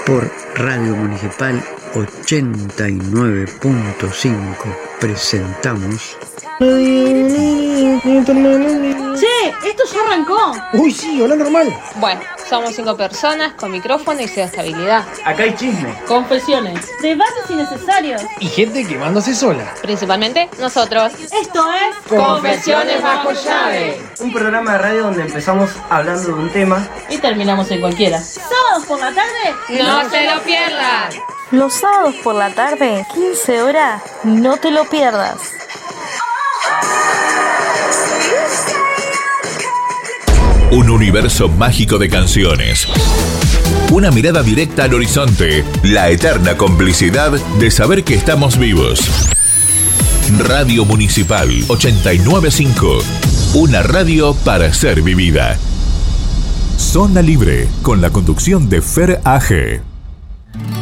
Por Radio Municipal 89.5 presentamos... ¡Che! ¡Esto ya arrancó! ¡Uy, sí! ¡Hola, normal! Bueno, somos 5 personas con micrófono y cero estabilidad. Acá hay chisme. Confesiones. Debates innecesarios. Y gente quemándose sola. Principalmente nosotros. Esto es... Confesiones bajo llave. Un programa de radio donde empezamos hablando de un tema Y terminamos en cualquiera. ¿Sábados por la tarde? ¡No se lo pierdan! Los sábados por la tarde, 15 horas, no te lo pierdas. Un universo mágico de canciones. Una mirada directa al horizonte. La eterna complicidad de saber que estamos vivos. Radio Municipal 89.5. Una radio para ser vivida. Zona Libre, con la conducción de Fer AG.